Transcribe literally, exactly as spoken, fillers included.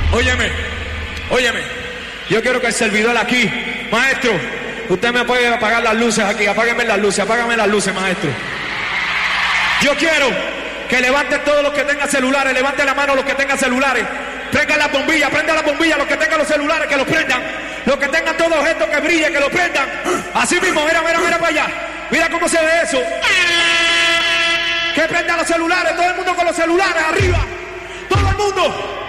Óyeme, óyeme. Yo quiero que el servidor aquí, maestro, usted me puede apagar las luces aquí. Apáguenme las luces, apágame las luces, maestro. Yo quiero que levanten todos los que tengan celulares, levanten la mano los que tengan celulares. Prendan las bombillas, prendan las bombillas, los que tengan los celulares, que los prendan. Los que tengan todos objetos que brillen, que los prendan. Así mismo, mira, mira, mira para allá. Mira cómo se ve eso. Que prendan los celulares, todo el mundo con los celulares, arriba. Todo el mundo.